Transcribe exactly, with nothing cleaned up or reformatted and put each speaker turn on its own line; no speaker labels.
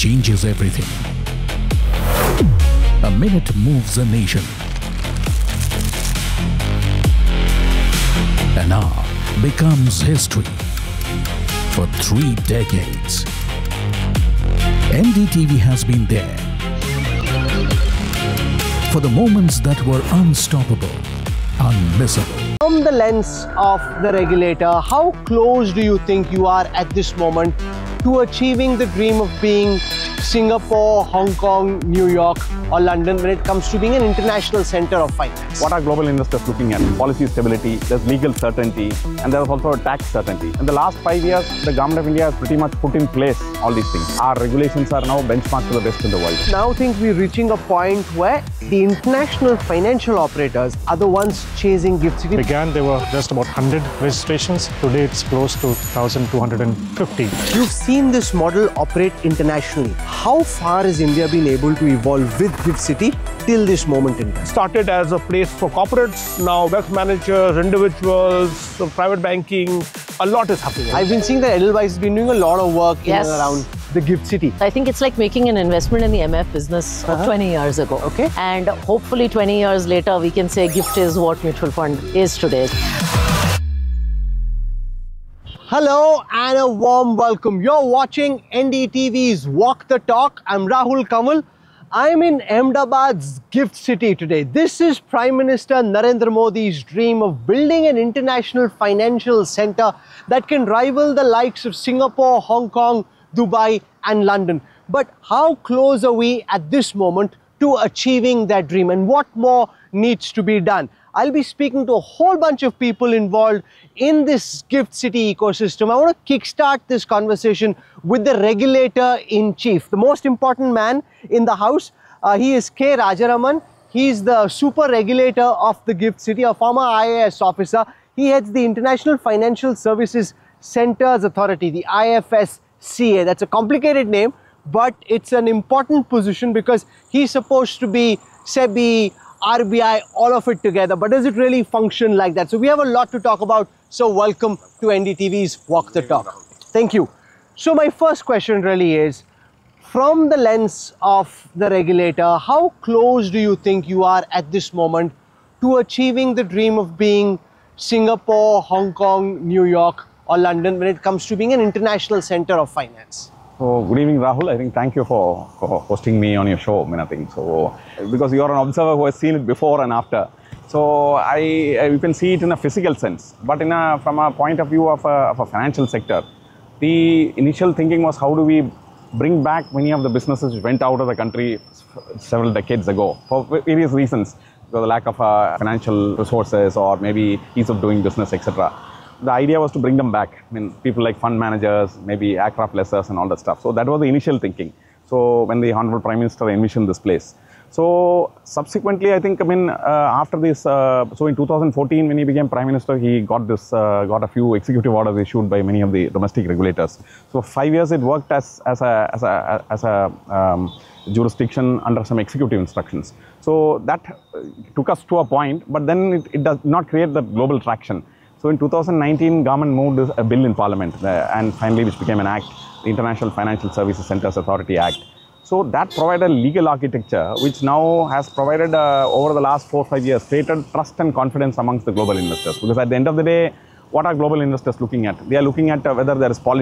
changes everything. A minute moves a nation. An hour becomes history. For three decades, N D T V has been there for the moments that were unstoppable, unmissable.
From the lens of the regulator, how close do you think you are at this moment to achieving the dream of being Singapore, Hong Kong, New York or London when it comes to being an international center of finance?
What are global investors looking at? Policy stability, there's legal certainty, and there's also a tax certainty. In the last five years, the government of India has pretty much put in place all these things. Our regulations are now benchmarked to the best in the world.
Now I think we're reaching a point where the international financial operators are the ones chasing GIFT City.
Began, there were just about one hundred registrations. Today, it's close to one thousand two hundred fifty.
You've seen this model operate internationally. How far has India been able to evolve with GIFT City till this moment in time?
Started as a place for corporates, now wealth managers, individuals, private banking, a lot is happening.
I've been seeing that Edelweiss has been doing a lot of work
yes.
in and around the GIFT City.
I think it's like making an investment in the M F business
Uh-huh.
twenty years ago.
Okay.
And hopefully twenty years later, we can say GIFT is what mutual fund is today.
Hello and a warm welcome. You're watching N D T V's Walk the Talk. I'm Rahul Kamal. I'm in Ahmedabad's GIFT City today. This is Prime Minister Narendra Modi's dream of building an international financial center that can rival the likes of Singapore, Hong Kong, Dubai and London. But how close are we at this moment to achieving that dream, and what more needs to be done? I'll be speaking to a whole bunch of people involved in this GIFT City ecosystem. I want to kickstart this conversation with the regulator in chief, the most important man in the house. Uh, he is K. Rajaraman. He's the super regulator of the GIFT City, a former I A S officer. He heads the International Financial Services Centers Authority, the I F S C A. That's a complicated name, but it's an important position because he's supposed to be SEBI, R B I, all of it together. But does it really function like that? So we have a lot to talk about. So welcome to N D T V's Walk the Talk. Thank you. So my first question really is, from the lens of the regulator, how close do you think you are at this moment to achieving the dream of being Singapore, Hong Kong, New York or London when it comes to being an international center of finance?
So, good evening, Rahul. I think thank you for, for hosting me on your show, I think. So, because you are an observer who has seen it before and after. So, I, I you can see it in a physical sense, but in a, from a point of view of a, of a financial sector, the initial thinking was how do we bring back many of the businesses which went out of the country several decades ago for various reasons, because the lack of uh, financial resources or maybe ease of doing business, et cetera. The idea was to bring them back. I mean, people like fund managers, maybe aircraft lessors and all that stuff. So that was the initial thinking. So when the Honorable Prime Minister envisioned this place. So subsequently, I think, I mean, uh, after this, uh, so in two thousand fourteen, when he became Prime Minister, he got this, uh, got a few executive orders issued by many of the domestic regulators. So five years it worked as, as a, as a, as a um, jurisdiction under some executive instructions. So that took us to a point, but then it, it does not create the global traction. So in two thousand nineteen, government moved a bill in Parliament uh, and finally which became an act, the International Financial Services Centers Authority Act. So that provided legal architecture which now has provided uh, over the last four or five years, created trust and confidence amongst the global investors. Because at the end of the day, what are global investors looking at? They are looking at uh, whether there is policy